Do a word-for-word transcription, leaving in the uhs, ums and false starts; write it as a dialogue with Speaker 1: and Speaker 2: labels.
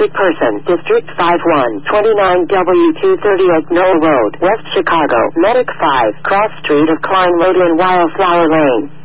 Speaker 1: wanted person, District five one, twenty-nine W two thirtieth Knoll Road, West Chicago, Medic five, cross street of Klein Road in Wildflower Lane.